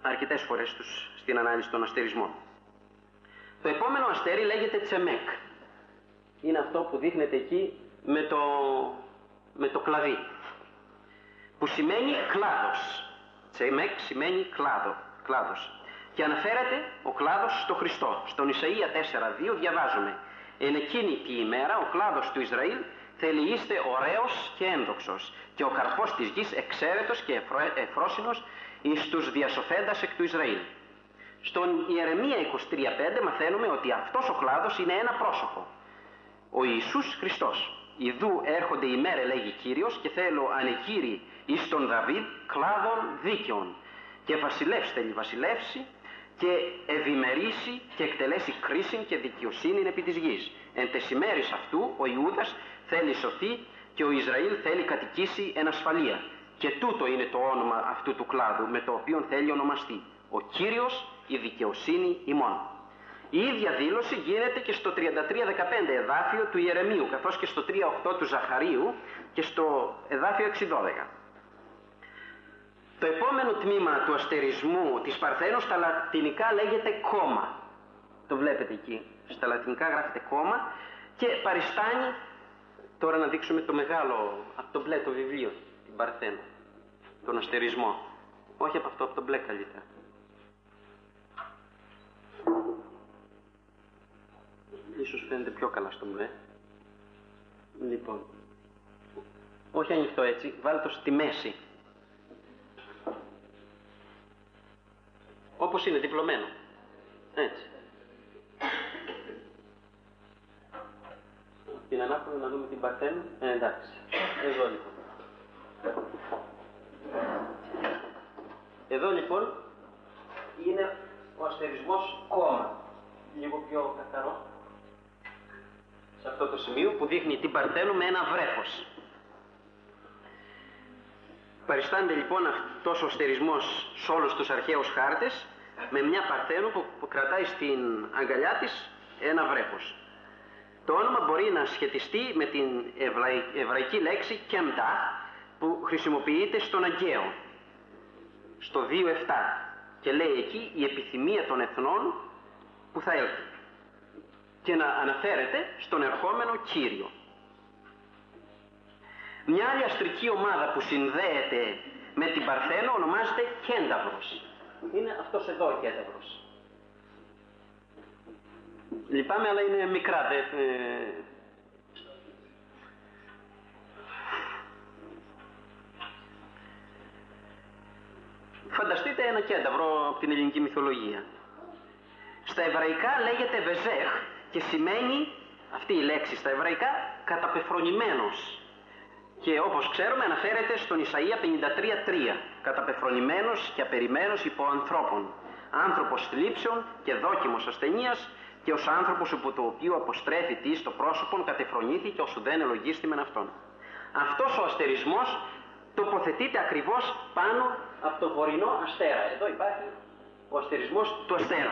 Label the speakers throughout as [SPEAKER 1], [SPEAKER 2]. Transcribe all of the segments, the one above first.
[SPEAKER 1] αρκετές φορές στην ανάλυση των αστερισμών. Το επόμενο αστέρι λέγεται Τσεμέκ. Είναι αυτό που δείχνεται εκεί με το κλαδί, που σημαίνει κλάδος. Τσεμέκ σημαίνει κλάδος. Και αναφέρεται ο κλάδος στο Χριστό. Στον Ισαΐα 4:2 διαβάζουμε: «Εν εκείνη τη ημέρα ο κλάδος του Ισραήλ θέλει είστε ωραίος και ένδοξος, και ο καρπός της γης εξαίρετος και εφρόσινος εις τους διασωθέντας εκ του Ισραήλ». Στον Ιερεμία 23:5 μαθαίνουμε ότι αυτός ο κλάδος είναι ένα πρόσωπο, ο Ιησούς Χριστός. «Ιδού έρχονται ημέρε, λέγει Κύριος, και θέλω ανεγείρει εις τον Δαβίδ κλάδων δίκαιων, και βασιλεύς θέλει βασιλεύσει, και ευημερήσει και εκτελέσει κρίσιν και δικαιοσύνην επί της γης. Εν τες ημέρες αυτού ο Ιούδας θέλει σωθεί και ο Ισραήλ θέλει κατοικήσει εν ασφαλεία. Και τούτο είναι το όνομα αυτού του κλάδου με το οποίο θέλει ονομαστεί: ο Κύριος, η δικαιοσύνη ημών». Η ίδια δήλωση γίνεται και στο 33:15 εδάφιο του Ιερεμίου, καθώς και στο 3:8 του Ζαχαρίου και στο εδάφιο 6:12. Το επόμενο τμήμα του αστερισμού της Παρθένου στα λατινικά λέγεται κόμμα. Το βλέπετε εκεί. Στα λατινικά γράφεται κόμμα και παριστάνει, τώρα να δείξουμε το μεγάλο, από το μπλε το βιβλίο, την Παρθένο, τον αστερισμό. Όχι από αυτό, από το μπλε καλύτερα. Ίσως φαίνεται πιο καλά στο μπλε. Λοιπόν, όχι ανοιχτό έτσι, βάλτε το στη μέση. Όπως είναι, διπλωμένο. Έτσι. Την ανάποδα να δούμε την Παρθένο. Εντάξει. Εδώ λοιπόν. Εδώ λοιπόν είναι ο αστερισμός κόμμα. Λίγο πιο καθαρό. Σε αυτό το σημείο που δείχνει την Παρθένο με ένα βρέφος. Παριστάνεται λοιπόν αυτός ο αστερισμός σε όλους τους αρχαίους χάρτες με μια Παρθένο που κρατάει στην αγκαλιά της ένα βρέφος. Το όνομα μπορεί να σχετιστεί με την εβραϊκή λέξη κεμτά που χρησιμοποιείται στον Αγκαίο, στο 2:7, και λέει εκεί η επιθυμία των εθνών που θα έλθει, και να αναφέρεται στον ερχόμενο Κύριο. Μια άλλη αστρική ομάδα που συνδέεται με την Παρθένο ονομάζεται Κένταυρος. Είναι αυτός εδώ ο Κένταυρος. Λυπάμαι, αλλά είναι μικρά. Φανταστείτε ένα κένταυρο από την ελληνική μυθολογία. Στα εβραϊκά λέγεται Βεζέχ και σημαίνει, αυτή η λέξη στα εβραϊκά, καταπεφρονημένος. Και όπως ξέρουμε αναφέρεται στον Ισαΐα 53:3, καταπεφρονημένος και απερημένος υπό ανθρώπων, άνθρωπος θλίψεων και δόκιμος ασθενείας, και ως άνθρωπος υπό το οποίο αποστρέφει τι το πρόσωπον κατεφρονήθη και ως ουδέν ελογίστημεν αυτόν. Αυτός ο αστερισμός τοποθετείται ακριβώς πάνω από το βορεινό αστέρα. Εδώ υπάρχει ο αστερισμός του αστέρα,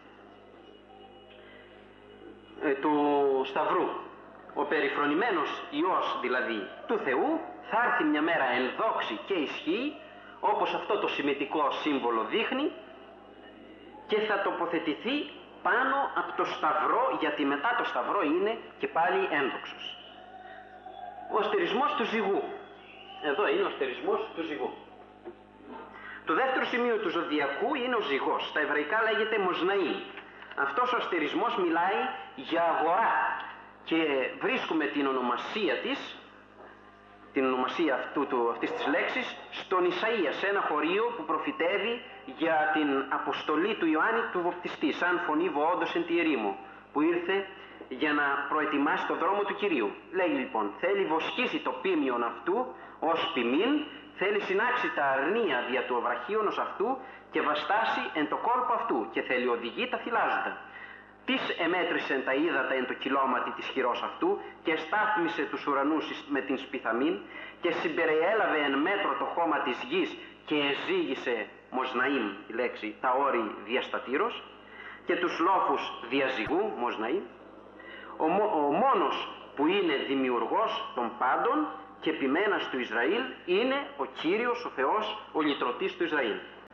[SPEAKER 1] του Σταυρού. Ο περιφρονημένος Υιός δηλαδή του Θεού θα έρθει μια μέρα εν δόξη και ισχύ, όπως αυτό το σημαιτικό σύμβολο δείχνει, και θα τοποθετηθεί πάνω από το Σταυρό, γιατί μετά το Σταυρό είναι και πάλι ένδοξος. Ο αστερισμός του ζυγού. Εδώ είναι ο αστερισμός του ζυγού. Το δεύτερο σημείο του ζωδιακού είναι ο ζυγός. Στα εβραϊκά λέγεται Μοσναΐ. Αυτός ο αστερισμός μιλάει για αγορά και βρίσκουμε την ονομασία της, την ονομασία αυτής της λέξης στον Ισαΐα, σε ένα χωρίο που προφητεύει για την αποστολή του Ιωάννη του Βοπτιστή, σαν φωνή βοόντος εν τη ερήμο, που ήρθε για να προετοιμάσει το δρόμο του Κυρίου. Λέει λοιπόν, θέλει βοσκήσει το πίμιον αυτού ως ποιμήν, θέλει συνάξει τα αρνία δια του αβραχίωνος αυτού και βαστάσει εν το κόλπο αυτού, και θέλει οδηγεί τα θυλάζοντα. Τις εμέτρησεν τα ύδατα εν το κυλώματι της χειρός αυτού και στάθμισε τους ουρανούς με την σπιθαμήν και συμπεριέλαβε εν μέτρο το χώμα της γης και εζήγησε, Μοσναΐμ η λέξη, τα όρη διαστατήρως και τους λόφους διαζυγού, Μοσναΐμ. Ο μόνος που είναι δημιουργός των πάντων και επιμένας του Ισραήλ είναι ο Κύριος, ο Θεός, ο λυτρωτής του Ισραήλ.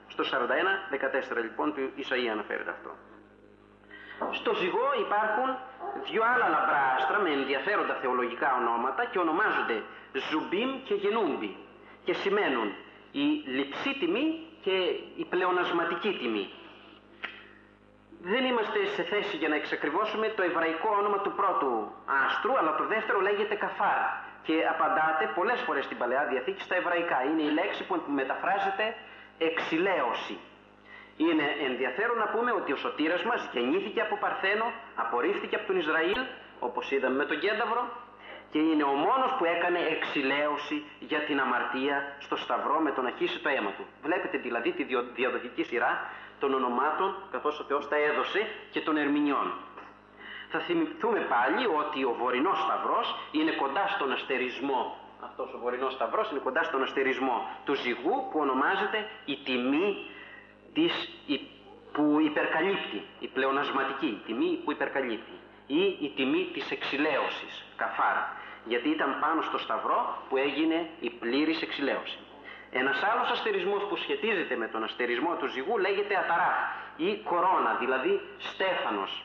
[SPEAKER 1] Στο 41-14 λοιπόν του Ισαΐα αναφέρεται αυτό. Στο ζυγό υπάρχουν δύο άλλα λαμπρά άστρα με ενδιαφέροντα θεολογικά ονόματα και ονομάζονται Ζουμπίμ και Γενούμπι και σημαίνουν η λειψή τιμή και η πλεονασματική τιμή. Δεν είμαστε σε θέση για να εξακριβώσουμε το εβραϊκό όνομα του πρώτου άστρου, αλλά το δεύτερο λέγεται Καφάρ και απαντάται πολλές φορές στην Παλαιά Διαθήκη στα εβραϊκά. Είναι η λέξη που μεταφράζεται εξηλαίωση. Είναι ενδιαφέρον να πούμε ότι ο σωτήρας μας γεννήθηκε από Παρθένο, απορρίφθηκε από τον Ισραήλ, όπως είδαμε με τον Κένταυρο, και είναι ο μόνος που έκανε εξηλαίωση για την αμαρτία στο Σταυρό με το να χύσει το αίμα του. Βλέπετε δηλαδή τη διαδοχική σειρά των ονομάτων καθώς ο Θεός τα έδωσε και των ερμηνειών. Θα θυμηθούμε πάλι ότι ο Βορεινός Σταυρός είναι κοντά στον αστερισμό. Αυτός ο Βορεινός Σταυρός είναι κοντά στον αστερισμό του ζυγού που ονομάζεται η τιμή που υπερκαλύπτει, η πλεονασματική τιμή που υπερκαλύπτει, ή η τιμή της εξηλαίωσης, Καφάρ, γιατί ήταν πάνω στο Σταυρό που έγινε η πλήρης εξηλαίωση. Ένας άλλος αστερισμός που σχετίζεται με τον αστερισμό του ζυγού λέγεται Αταράχ ή κορώνα, δηλαδή στέφανος.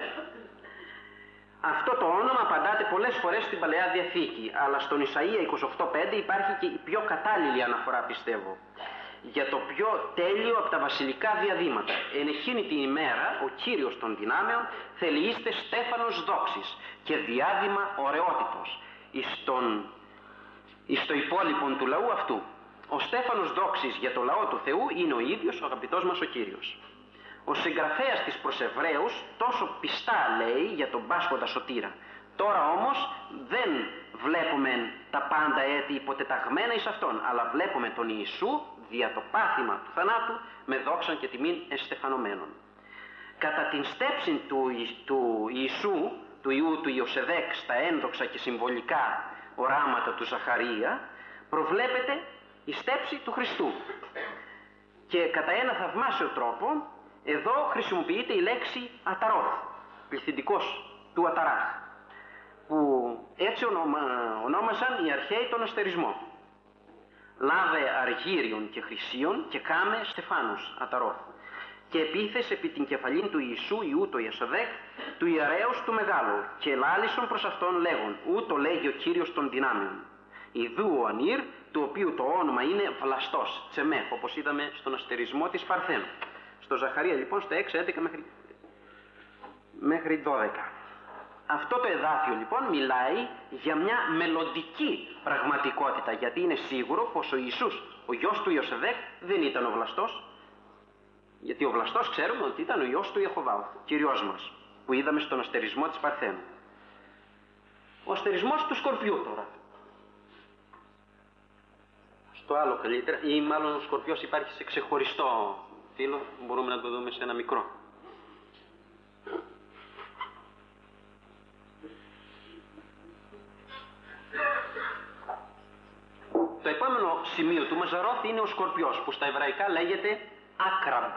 [SPEAKER 1] Αυτό το όνομα απαντάται πολλές φορές στην Παλαιά Διαθήκη, αλλά στον Ισαΐα 28:5 υπάρχει και η πιο κατάλληλη αναφορά, πιστεύω, για το πιο τέλειο από τα βασιλικά διαδήματα. Εν εκείνη την ημέρα ο Κύριος των δυνάμεων θελιείστε στέφανος δόξης και διάδημα ωραιότητος εις το υπόλοιπον του λαού αυτού. Ο στέφανος δόξης για το λαό του Θεού είναι ο ίδιος ο αγαπητός μας ο Κύριος. Ο συγγραφέας της προς Εβραίους τόσο πιστά λέει για τον πάσχοντα σωτήρα. Τώρα όμως δεν βλέπουμε τα πάντα έτη υποτεταγμένα εις Αυτόν, αλλά βλέπουμε τον Ιησού δια το πάθημα του θανάτου με δόξαν και τιμήν εστεφανωμένων. Κατά την στέψη του Ιησού, του Ιού του Ιωσεδέκ στα ένδοξα και συμβολικά οράματα του Ζαχαρία, προβλέπεται η στέψη του Χριστού. Και κατά ένα θαυμάσιο τρόπο εδώ χρησιμοποιείται η λέξη Αταρόθ, πληθυντικός του Αταράχ, που έτσι ονόμασαν οι αρχαίοι τον αστερισμό. Λάβε αργύριον και χρυσίον και κάμε στεφάνους Αταρόθ. Και επίθεσε επί την κεφαλήν του Ιησού Ιού το Ιωσεδέκ, του ιερέως του Μεγάλου, και λάλησον προς αυτόν λέγον, ούτω λέγει ο Κύριος των δυνάμεων. Ιδού ο Ανήρ, του οποίου το όνομα είναι Βλαστός, Τσεμέφ, όπως είδαμε στον αστερισμό της Παρθένου. Στο Ζαχαρία λοιπόν στα 6-11 μέχρι 12. Αυτό το εδάφιο λοιπόν μιλάει για μια μελλοντική πραγματικότητα, γιατί είναι σίγουρο πως ο Ιησούς, ο γιος του Ιωσεδέκ, δεν ήταν ο Βλαστός, γιατί ο Βλαστός ξέρουμε ότι ήταν ο γιος του Ιεχωβά, ο Κύριος μας, που είδαμε στον αστερισμό της Παρθένου. Ο αστερισμός του Σκορπιού τώρα. Στο άλλο καλύτερα, ή μάλλον ο Σκορπιός υπάρχει σε ξεχωριστό φύλλο, μπορούμε να το δούμε σε ένα μικρό. Το επόμενο σημείο του Μαζαρόθ είναι ο Σκορπιός, που στα εβραϊκά λέγεται Άκραμπ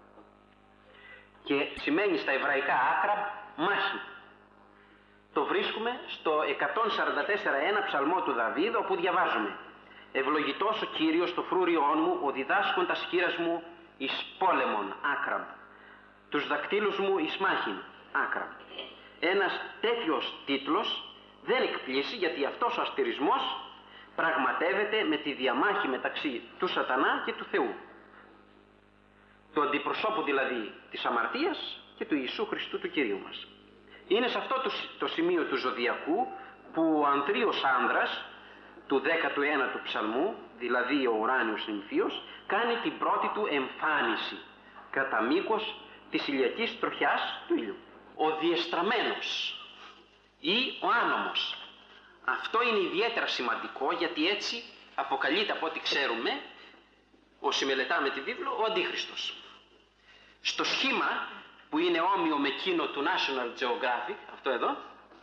[SPEAKER 1] και σημαίνει στα εβραϊκά Άκραμπ μάχη. Το βρίσκουμε στο 144.1 ψαλμό του Δαβίδ, όπου διαβάζουμε: «Ευλογητός ο Κύριος το φρούριόν μου, ο διδάσκον τα σχήρας μου εις πόλεμον Άκραμπ, τους δακτύλους μου εις μάχην Άκραμπ». Ένας τέτοιος τίτλος δεν εκπλήσει, γιατί αυτός ο αστερισμός πραγματεύεται με τη διαμάχη μεταξύ του Σατανά και του Θεού, του αντιπροσώπου δηλαδή της αμαρτίας και του Ιησού Χριστού του Κυρίου μας. Είναι σε αυτό το σημείο του ζωδιακού που ο ανδρείος άνδρας του 19ου ψαλμού, δηλαδή ο ουράνιος νυμφίος, κάνει την πρώτη του εμφάνιση κατά μήκος της ηλιακής τροχιάς του ήλιου. Ο διεστραμμένος ή ο άνομος. Αυτό είναι ιδιαίτερα σημαντικό, γιατί έτσι αποκαλείται, από ό,τι ξέρουμε, όσοι μελετάμε τη βίβλο, ο Αντίχριστος. Στο σχήμα που είναι όμοιο με εκείνο του National Geographic, αυτό εδώ,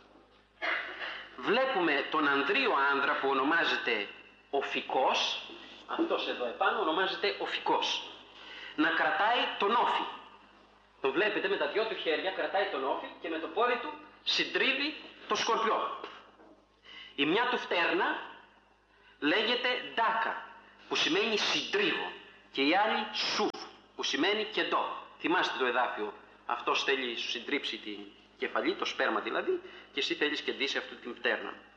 [SPEAKER 1] βλέπουμε τον ανδρείο άνδρα που ονομάζεται Οφικός, αυτός εδώ επάνω ονομάζεται Οφικός, να κρατάει τον όφη. Το βλέπετε με τα δυο του χέρια, κρατάει τον όφη και με το πόδι του συντρίβει το σκορπιό. Η μια του φτέρνα λέγεται Ντάκα, που σημαίνει συντρίβω, Και η άλλη σουφ, που σημαίνει κεντό. Θυμάστε το εδάφιο. Αυτός θέλει σου συντρίψει την κεφαλή, το σπέρμα δηλαδή, και εσύ θέλεις κεντήσει αυτή την πτέρνα.